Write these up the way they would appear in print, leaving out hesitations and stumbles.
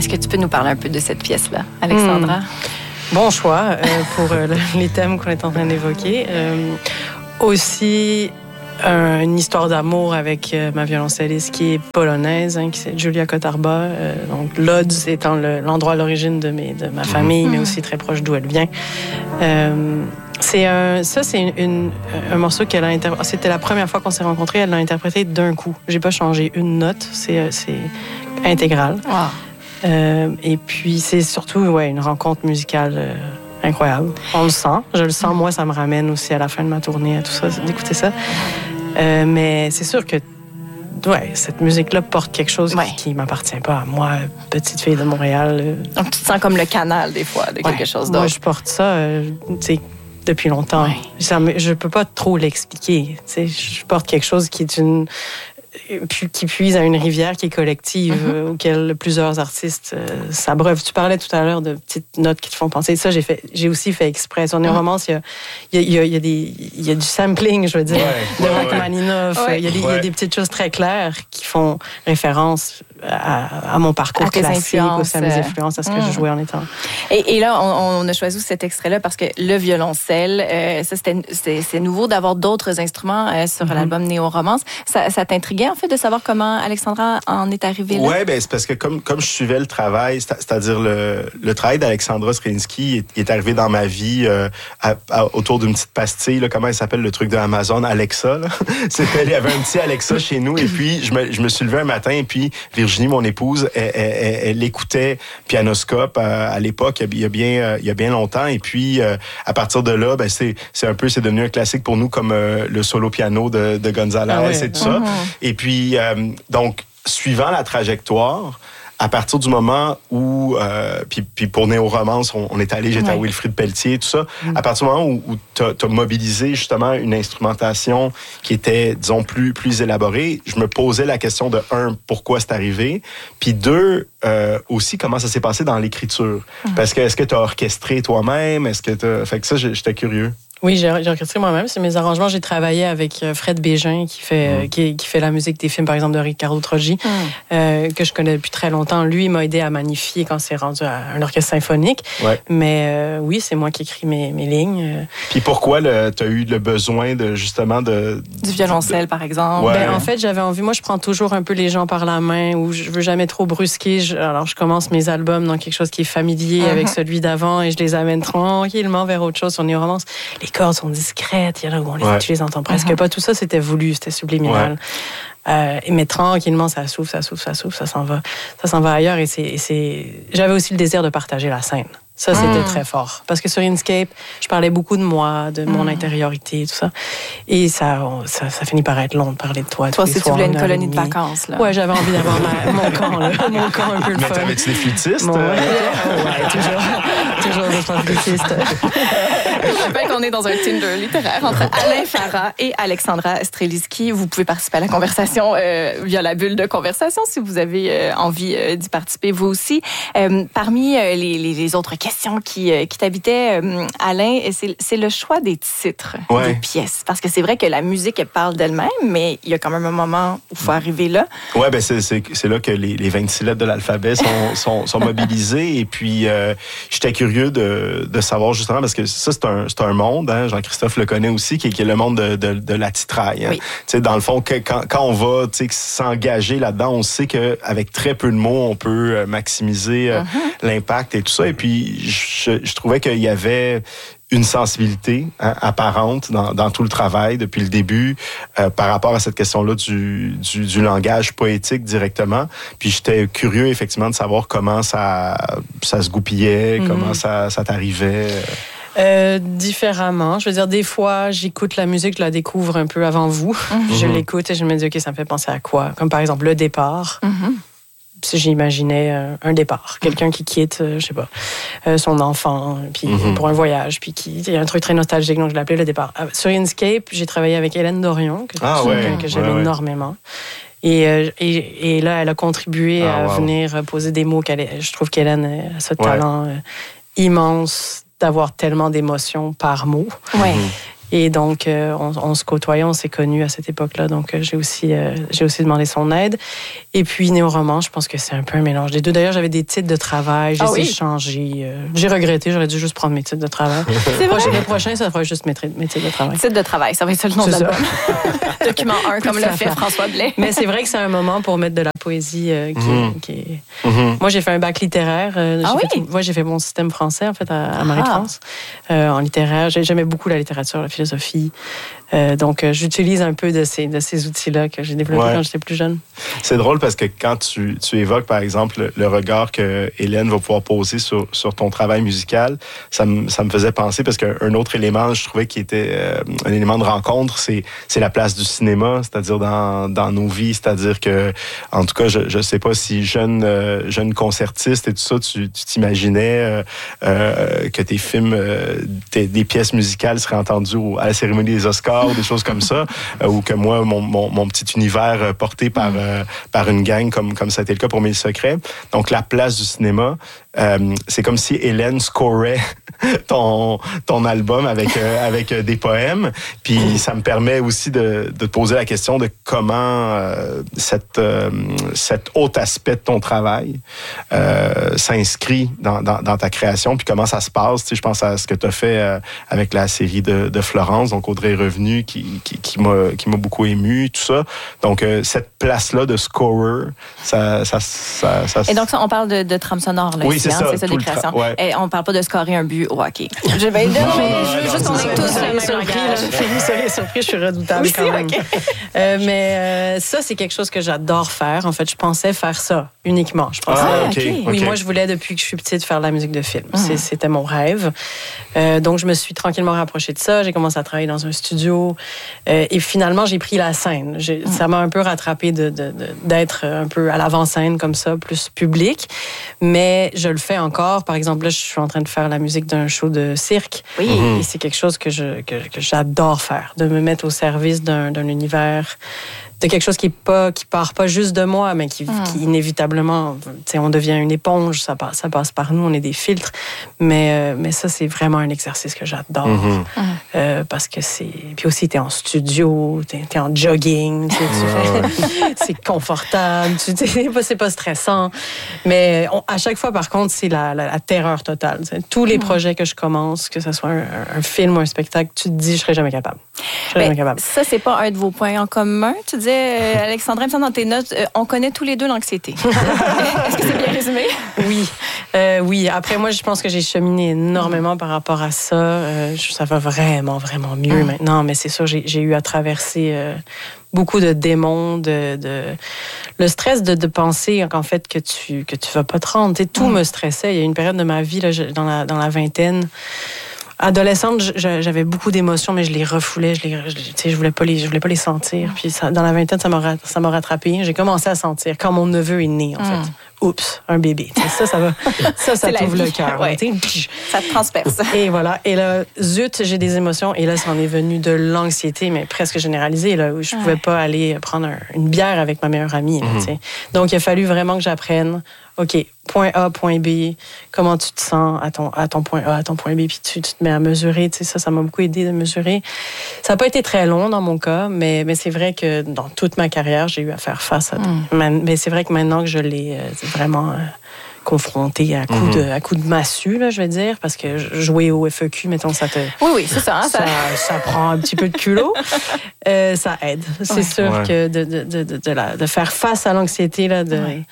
Est-ce que tu peux nous parler un peu de cette pièce-là, Alexandra? Bon choix pour les thèmes qu'on est en train d'évoquer. Aussi, une histoire d'amour avec ma violoncelliste qui est polonaise, qui c'est Julia Kotarba. Donc, Lodz étant l'endroit à l'origine de ma famille, mais aussi très proche d'où elle vient. C'est un morceau qu'elle a interprété. C'était la première fois qu'on s'est rencontrés. Elle l'a interprété d'un coup. J'ai pas changé une note. C'est intégral. Wow. Et puis, c'est surtout une rencontre musicale incroyable. On le sent. Je le sens. Moi, ça me ramène aussi à la fin de ma tournée, à tout ça, d'écouter ça. Mais c'est sûr que cette musique-là porte quelque chose qui m'appartient pas à moi, petite fille de Montréal. Donc, tu te sens comme le canal, des fois, de quelque chose d'autre. Moi, je porte ça, depuis longtemps. Je peux pas trop l'expliquer. Je porte quelque chose qui puise à une rivière qui est collective, auquel plusieurs artistes s'abreuvent. Tu parlais tout à l'heure de petites notes qui te font penser. Ça, j'ai aussi fait exprès. Sur Néo-Romance, il y a du sampling, je veux dire, de Rachmaninoff. Il y a des petites choses très claires qui font référence à mon parcours classique, à mes influences, à ce que je jouais en étant. Et là, on a choisi cet extrait-là parce que le violoncelle, ça, c'est nouveau d'avoir d'autres instruments sur l'album Néo-Romance. Ça t'intriguait, en fait, de savoir comment Alexandra en est arrivée là? Oui, c'est parce que comme je suivais le travail, c'est-à-dire le travail d'Alexandra Streliński est arrivé dans ma vie autour d'une petite pastille, là, comment elle s'appelle, le truc de Amazon, Alexa. Là. Il y avait un petit Alexa chez nous, et puis je me suis levé un matin, et puis Virginie, mon épouse, elle écoutait Pianoscope à l'époque, il y a bien longtemps, et puis à partir de là, c'est devenu un classique pour nous, comme le solo piano de González et tout ça. Et puis, donc, suivant la trajectoire, à partir du moment où, puis pour Néo-Romance, j'étais à Wilfrid Pelletier, tout ça, à partir du moment où t'as mobilisé justement une instrumentation qui était, disons, plus élaborée, je me posais la question de, pourquoi c'est arrivé, puis deux, aussi, comment ça s'est passé dans l'écriture. Parce que, est-ce que t'as orchestré toi-même? Fait que ça, j'étais curieux. Oui, j'ai orchestré moi-même. C'est mes arrangements. J'ai travaillé avec Fred Bégin, qui fait la musique des films, par exemple, de Riccardo Troggi, que je connais depuis très longtemps. Lui, il m'a aidé à magnifier quand c'est rendu à un orchestre symphonique. Ouais. Mais oui, c'est moi qui écris mes lignes. Puis pourquoi tu as eu le besoin du violoncelle, par exemple? Ouais. En fait, j'avais envie. Moi, je prends toujours un peu les gens par la main, ou je veux jamais trop brusquer. Alors, je commence mes albums dans quelque chose qui est familier avec celui d'avant, et je les amène tranquillement vers autre chose sur Néo-Romance. Les cordes sont discrètes, il y en a où tu les entends presque pas. Tout ça, c'était voulu, c'était subliminal. Mais tranquillement, ça s'ouvre, ça s'en va ailleurs. Et j'avais aussi le désir de partager la scène. Ça, c'était très fort. Parce que sur Inkscape, je parlais beaucoup de moi, de mon intériorité, tout ça. Et ça finit par être long de parler de toi. Toi, si tu voulais une colonie de vacances, là. Ouais, j'avais envie d'avoir mon camp, là. Mon camp un peu le fun. Mais t'avais-tu des flûtistes? Toujours des flûtistes. Je rappelle qu'on est dans un Tinder littéraire entre Alain Farah et Alexandra Streliński. Vous pouvez participer à la conversation via la bulle de conversation si vous avez envie d'y participer, vous aussi. Parmi les autres questions qui t'habitaient, Alain, c'est le choix des titres des pièces. Parce que c'est vrai que la musique, elle parle d'elle-même, mais il y a quand même un moment où il faut arriver là. Oui, c'est là que les 26 lettres de l'alphabet sont mobilisées. Et puis, j'étais curieux de savoir justement, parce que ça, c'est un monde, hein, Jean-Christophe le connaît aussi, qui est le monde de la titraille. Hein. Oui. Dans le fond, quand on va s'engager là-dedans, on sait qu'avec très peu de mots, on peut maximiser l'impact et tout ça. Et puis, je trouvais qu'il y avait une sensibilité apparente dans tout le travail depuis le début par rapport à cette question-là du langage poétique directement. Puis j'étais curieux, effectivement, de savoir comment ça se goupillait, comment ça t'arrivait. Différemment. Je veux dire, des fois, j'écoute la musique, je la découvre un peu avant vous. Je l'écoute et je me dis, OK, ça me fait penser à quoi? Comme par exemple, le départ. Si j'imaginais un départ, quelqu'un qui quitte, je sais pas, son enfant, puis pour un voyage, puis il y a un truc très nostalgique, donc je l'appelais le départ. Sur Inkscape, j'ai travaillé avec Hélène Dorion, que j'aime énormément. Et là, elle a contribué à venir poser des mots je trouve qu'Hélène a ce talent immense d'avoir tellement d'émotions par mot. Et donc, on se côtoyait, on s'est connus à cette époque-là. Donc, j'ai aussi demandé son aide. Et puis, néo-roman, je pense que c'est un peu un mélange des deux. D'ailleurs, j'avais des titres de travail. J'ai essayé de changer. J'ai regretté. J'aurais dû juste prendre mes titres de travail. Le prochain, ça sera juste mes titres de travail. Titre de travail, ça va être ça le nom de l'album. Document 1, comme l'a fait François Blais. Mais c'est vrai que c'est un moment pour mettre de la poésie qui est... Moi, j'ai fait un bac littéraire. J'ai fait mon système français, en fait, à Marie-France, en littéraire. J'aimais beaucoup la littérature, la philosophie. Donc, j'utilise un peu de ces outils-là que j'ai développés quand j'étais plus jeune. C'est drôle parce que quand tu évoques, par exemple, le regard que Hélène va pouvoir poser sur ton travail musical, ça me faisait penser, parce qu'un autre élément, je trouvais qui était un élément de rencontre, c'est la place du cinéma, c'est-à-dire dans nos vies, c'est-à-dire que, en tout cas, je sais pas si jeune concertiste et tout ça, tu t'imaginais que tes films, des pièces musicales seraient entendues à la cérémonie des Oscars, ou des choses comme ça, ou que moi, mon petit univers porté par une gang, comme ça a été le cas pour Mille Secrets. Donc, la place du cinéma, c'est comme si Hélène scorait ton album avec des poèmes. Puis ça me permet aussi de te poser la question de comment cet autre aspect de ton travail s'inscrit dans ta création, puis comment ça se passe. Tu sais, je pense à ce que tu as fait avec la série de Florence, donc Audrey est revenue, qui m'a beaucoup ému, tout ça. Donc, cette place-là de scorer, ça... Et donc, ça, on parle de trame sonore, là. Oui, c'est ça. C'est ça, les créations. Ouais. Et on parle pas de scorer un but au hockey. Je vais je veux juste qu'on ait tous le même langage. Vous seriez surpris, je suis redoutable quand même. Mais ça, c'est quelque chose que j'adore faire. En fait, je pensais faire ça uniquement. Je pensais, oui, moi, je voulais, depuis que je suis petite, faire de la musique de film. C'était mon rêve. Donc, je me suis tranquillement rapprochée de ça. J'ai commencé à travailler dans un studio. Et finalement, j'ai pris la scène. Ça m'a un peu rattrapée d'être un peu à l'avant-scène comme ça, plus public. Mais je le fais encore. Par exemple, là, je suis en train de faire la musique d'un show de cirque. Oui. Et c'est quelque chose que j'adore faire, de me mettre au service d'un univers, de quelque chose qui part pas juste de moi, mais qui inévitablement, on devient une éponge, ça passe par nous, on est des filtres. Mais ça, c'est vraiment un exercice que j'adore. Parce que puis aussi, t'es en studio, t'es en jogging, c'est confortable, c'est pas stressant. Mais à chaque fois, par contre, c'est la terreur totale. Tous les projets que je commence, que ce soit un film ou un spectacle, tu te dis, je serais jamais capable. Ça, c'est pas un de vos points en commun. Tu disais, Alexandra, dans tes notes, on connaît tous les deux l'anxiété. Est-ce que c'est bien résumé? Oui. Après, moi, je pense que j'ai cheminé énormément par rapport à ça. Ça va vraiment, vraiment mieux maintenant. Mais c'est sûr, j'ai eu à traverser beaucoup de démons, le stress de penser qu'en fait que tu vas pas te rendre. Tout me stressait. Il y a une période de ma vie là, dans la vingtaine. Adolescente, j'avais beaucoup d'émotions, mais je les refoulais, je voulais pas les sentir. Puis ça, dans la vingtaine, ça m'a rattrapé. J'ai commencé à sentir quand mon neveu est né, en fait. Oups, un bébé. Ça t'ouvre le cœur. Ouais. Ça te transperce. Et voilà. Et là, zut, j'ai des émotions. Et là, ça en est venu de l'anxiété, mais presque généralisée, là, où je pouvais pas aller prendre une bière avec ma meilleure amie. Là, donc, il a fallu vraiment que j'apprenne. OK, point A, point B, comment tu te sens à ton point A, à ton point B, puis tu te mets à mesurer. Ça m'a beaucoup aidé de mesurer. Ça n'a pas été très long dans mon cas, mais c'est vrai que dans toute ma carrière, j'ai eu à faire face à... Mais c'est vrai que maintenant que je l'ai vraiment... confronté à coups de massue, là, je vais dire, parce que jouer au FEQ, mettons, ça te... Oui, c'est ça. Ça prend un petit peu de culot. Ça aide. C'est sûr que de faire face à l'anxiété, là,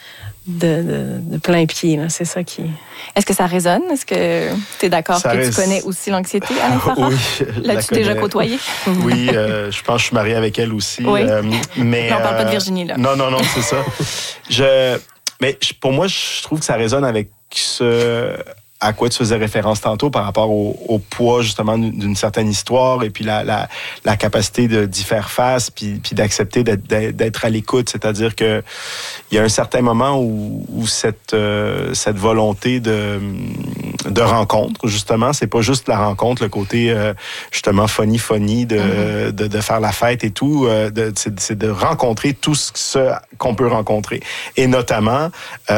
de plein pied, là, c'est ça qui... Est-ce que ça résonne? Est-ce que tu es d'accord que tu connais aussi l'anxiété, Alain Farah? Oui. L'as-tu déjà côtoyé? Oui, je pense que je suis marié avec elle aussi. Oui. Mais, non, on parle pas de Virginie, là. Non, c'est ça. Mais pour moi, je trouve que ça résonne avec ce à quoi tu faisais référence tantôt par rapport au poids, justement, d'une certaine histoire et puis la capacité d'y faire face puis d'accepter d'être à l'écoute. C'est-à-dire que il y a un certain moment où cette volonté de de rencontre, justement. C'est pas juste la rencontre, le côté, justement, funny de faire la fête et tout. C'est de rencontrer tout ce qu'on peut rencontrer. Et notamment,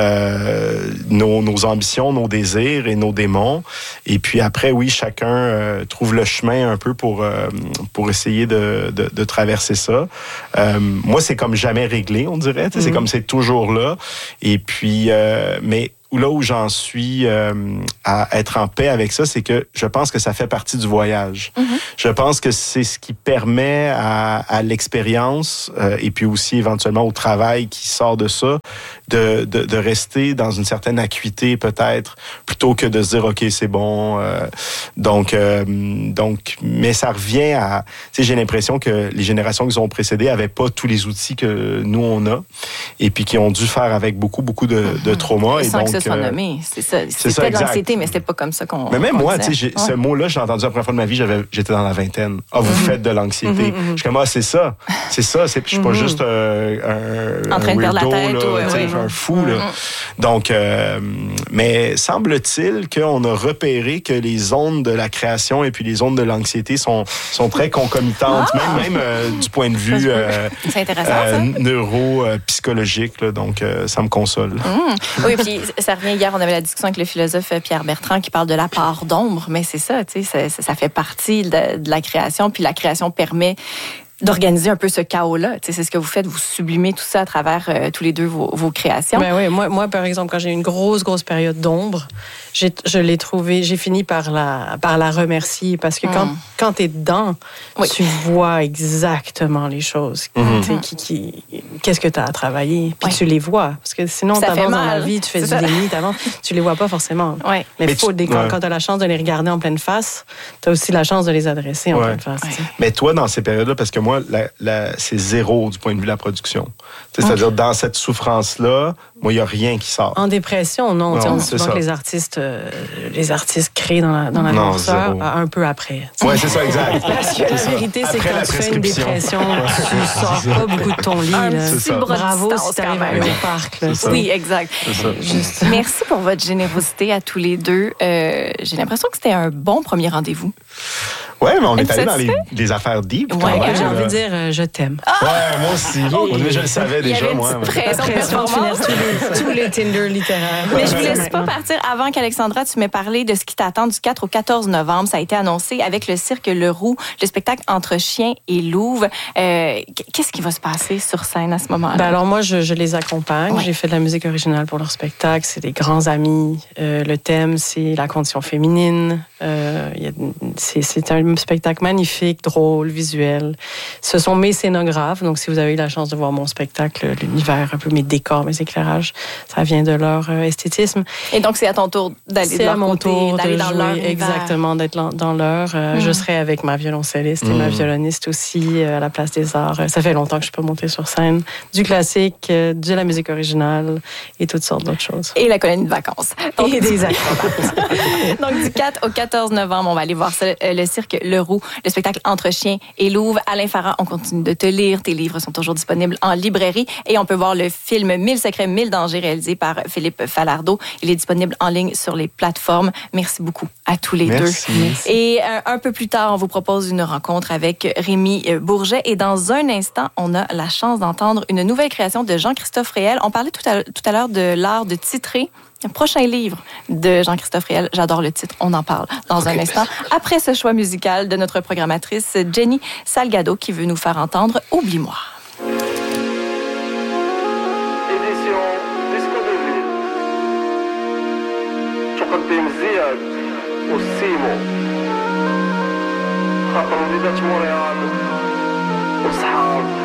nos ambitions, nos désirs et nos démons. Et puis après, oui, chacun trouve le chemin un peu pour essayer de traverser ça. Moi, c'est comme jamais réglé, on dirait. C'est comme c'est toujours là. Et puis, mais là où j'en suis à être en paix avec ça, c'est que je pense que ça fait partie du voyage. Je pense que c'est ce qui permet à l'expérience et puis aussi éventuellement au travail qui sort de ça, de rester dans une certaine acuité peut-être, plutôt que de se dire OK, c'est bon. Donc, mais ça revient à, tu sais, j'ai l'impression que les générations qui nous ont précédées avaient pas tous les outils que nous on a et puis qui ont dû faire avec beaucoup de traumas. Et donc, soit nommé. C'est ça. C'était de l'anxiété, mais c'était pas comme ça qu'on. Mais même moi, tu sais, ce mot-là, j'ai entendu la première fois de ma vie, j'étais dans la vingtaine. Ah, vous faites de l'anxiété. Je suis comme, c'est ça. Je suis pas juste en train de perdre la tête, un fou, là. Donc, mais semble-t-il qu'on a repéré que les zones de la création et puis les zones de l'anxiété sont très concomitantes, même du point de vue neuro-psychologique. Donc, ça me console. Oui, puis ça revient. Hier, on avait la discussion avec le philosophe Pierre Bertrand qui parle de la part d'ombre, mais c'est ça, tu sais, ça fait partie de la création, puis la création permet d'organiser un peu ce chaos-là. Tu sais, c'est ce que vous faites, vous sublimez tout ça à travers tous les deux vos créations. Ben oui, moi, par exemple, quand j'ai eu une grosse période d'ombre, je l'ai trouvée, j'ai fini par la remercier parce que quand tu es dedans, tu vois exactement les choses. Qu'est-ce que tu as à travailler, puis tu les vois. Parce que sinon, tu avances dans la vie, tu fais du déni, tu les vois pas forcément. Ouais. Mais quand tu as la chance de les regarder en pleine face, tu as aussi la chance de les adresser en pleine face. Ouais. Mais toi, dans ces périodes-là, parce que moi, c'est zéro du point de vue de la production. C'est-à-dire, dans cette souffrance-là, moi, il n'y a rien qui sort. En dépression, non. On dit souvent que les artistes créent dans la noirceur un peu après. Oui, c'est ça, exact. Parce que la vérité, c'est que quand tu fais une dépression, tu sors pas beaucoup de ton lit. Bravo si tu arrives à aller au parc. Oui, exact. Merci pour votre générosité à tous les deux. J'ai l'impression que c'était un bon premier rendez-vous. Oui, mais on est allé dans les affaires deep. Oui, j'ai envie de dire je t'aime. Oui, moi aussi. Je le savais déjà, moi. Pression de finir tous les Tinder littéraires. Mais je ne vous laisse pas partir avant qu'Alexandra, tu m'aies parlé de ce qui t'attend du 4 au 14 novembre. Ça a été annoncé avec le cirque Le Roux, le spectacle Entre chien et louve. Qu'est-ce qui va se passer sur scène à ce moment-là? Ben alors moi, je les accompagne. Ouais. J'ai fait de la musique originale pour leur spectacle. C'est des grands amis. Le thème, c'est la condition féminine. C'est un spectacle magnifique, drôle, visuel. Ce sont mes scénographes. Donc, si vous avez eu la chance de voir mon spectacle, l'univers, un peu mes décors, mes éclairages, ça vient de leur esthétisme. Et donc, c'est à ton tour d'aller de leur côté, d'aller dans leur univers. Exactement, d'être dans leur. Je serai avec ma violoncelliste et ma violoniste aussi à la Place des Arts. Ça fait longtemps que je peux monter sur scène. Du classique, de la musique originale et toutes sortes d'autres choses. Et la colonie de vacances. Donc, et des acrobates. Donc, du 4 au 14 novembre, on va aller voir ça, le cirque Le Roux, le spectacle Entre chien et louve. Alain Farah, on continue de te lire. Tes livres sont toujours disponibles en librairie et on peut voir le film 1000 secrets, 1000 dangers réalisé par Philippe Falardeau. Il est disponible en ligne sur les plateformes. Merci beaucoup à tous les deux. Et un peu plus tard, on vous propose une rencontre avec Rémi Bourget et dans un instant, on a la chance d'entendre une nouvelle création de Jean-Christophe Réel. On parlait tout à l'heure de l'art de titrer. Un prochain livre de Jean-Christophe Réel. J'adore le titre. On en parle dans un instant. Après ce choix musical de notre programmatrice Jenny Salgado qui veut nous faire entendre Oublie-moi. Édition Disco de Ville. شكرتي مزيان والسيمو خاطر وليدات موريال وصحاب